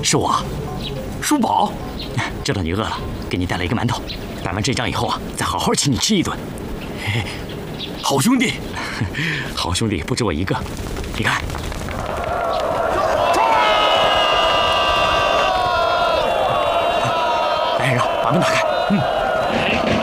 是我， 叔宝。 知道你饿了，给你带了一个馒头。打完这仗以后啊，再好好请你吃一顿。 好兄弟， 好兄弟不止我一个。你看，来人啊，把门打开。